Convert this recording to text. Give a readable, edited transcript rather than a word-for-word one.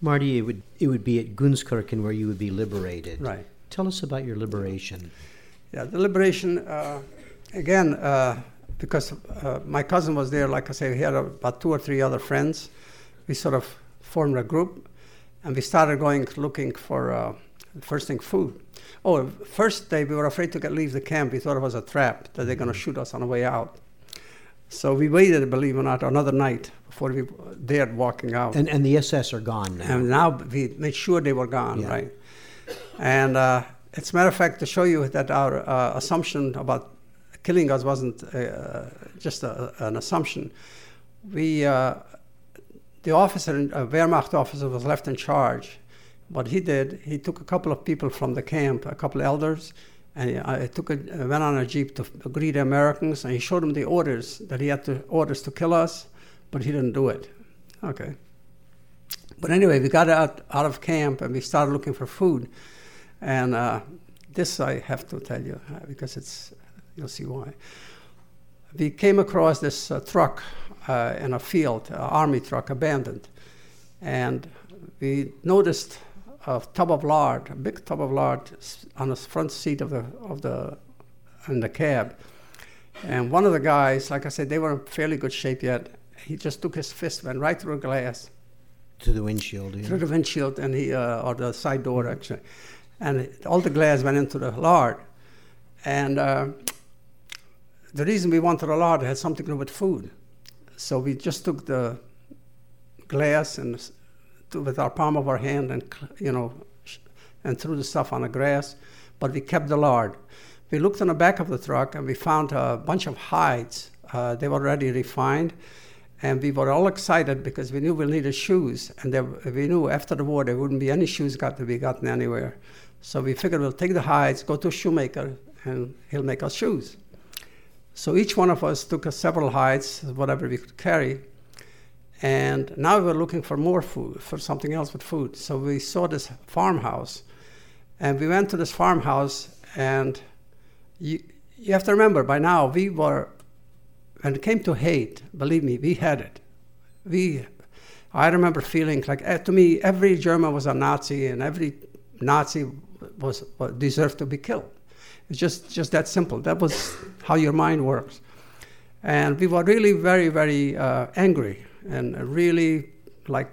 Marty, it would be at Gunskirchen where you would be liberated. Right. Tell us about your liberation. Yeah, the liberation, again, because my cousin was there, like I say, he had about 2 or 3 other friends. We sort of formed a group, and we started looking for, first thing, food. Oh, first day we were afraid to leave the camp. We thought it was a trap, that they're going to shoot us on the way out. So we waited, believe it or not, another night before we dared walking out. And the SS are gone now. And now we made sure they were gone, Yeah. right? And as a matter of fact, to show you that our assumption about killing us wasn't just an assumption, the officer, a Wehrmacht officer, was left in charge. What he did, he took a couple of people from the camp, a couple of elders, and he went on a jeep to greet the Americans, and he showed them the orders, that he had orders to kill us, but he didn't do it. Okay. But anyway, we got out of camp, and we started looking for food. And this I have to tell you, because you'll see why. We came across this truck in a field, an army truck, abandoned. And we noticed a tub of lard, a big tub of lard on the front seat in the cab. And one of the guys, like I said, they were in fairly good shape yet. He just took his fist, went right through the glass. To the windshield, yeah. Through the windshield, and or the side door, actually. And all the glass went into the lard. And the reason we wanted the lard had something to do with food. So we just took the glass and with our palm of our hand and threw the stuff on the grass, but we kept the lard. We looked in the back of the truck and we found a bunch of hides. They were already refined, and we were all excited because we knew we needed shoes, and we knew after the war there wouldn't be any shoes to be gotten anywhere. So we figured we'll take the hides, go to a shoemaker, and he'll make us shoes. So each one of us took several hides, whatever we could carry. And now we were looking for more food, for something else with food. So we saw this farmhouse. And we went to this farmhouse, and you have to remember, by now, when it came to hate, believe me, we had it. I remember feeling like, to me, every German was a Nazi, and every Nazi deserved to be killed. It's just that simple. That was how your mind works. And we were really very, very angry, and really like